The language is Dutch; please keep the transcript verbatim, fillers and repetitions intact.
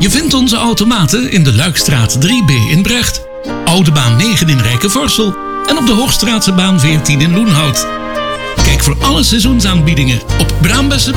Je vindt onze automaten in de Luikstraat drie B in Brecht, Oude Baan negen in Rijkenvorsel en op de Hoogstraatse baan veertien in Loenhout. Kijk voor alle seizoensaanbiedingen op Braambessen.